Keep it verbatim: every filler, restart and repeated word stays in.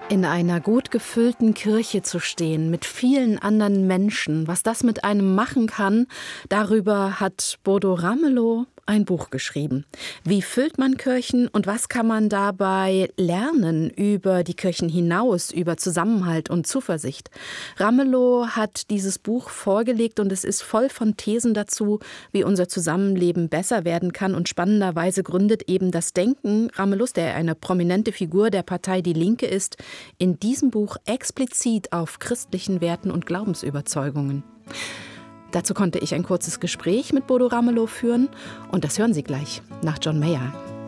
In einer gut gefüllten Kirche zu stehen, mit vielen anderen Menschen, was das mit einem machen kann, darüber hat Bodo Ramelow ein Buch geschrieben. Wie füllt man Kirchen und was kann man dabei lernen über die Kirchen hinaus, über Zusammenhalt und Zuversicht? Ramelow hat dieses Buch vorgelegt und es ist voll von Thesen dazu, wie unser Zusammenleben besser werden kann. Und spannenderweise gründet eben das Denken Ramelows, der eine prominente Figur der Partei Die Linke ist, in diesem Buch explizit auf christlichen Werten und Glaubensüberzeugungen. Dazu konnte ich ein kurzes Gespräch mit Bodo Ramelow führen und das hören Sie gleich nach John Mayer.